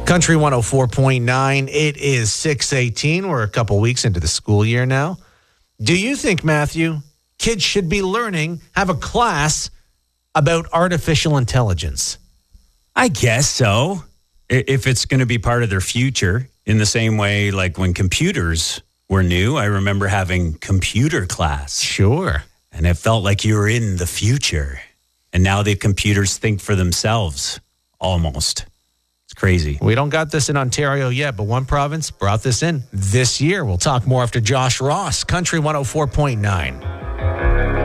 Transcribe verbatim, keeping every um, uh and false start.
Country one oh four point nine. It is six eighteen. We're a couple weeks into the school year now. Do you think, Matthew, kids should be learning, have a class about artificial intelligence? I guess so. I- If it's going to be part of their future, in the same way like when computers were new, I remember having computer class. Sure. And it felt like you were in the future. And now the computers think for themselves, almost. It's crazy. We don't got this in Ontario yet, but one province brought this in this year. We'll talk more after Josh Ross, Country one oh four point nine.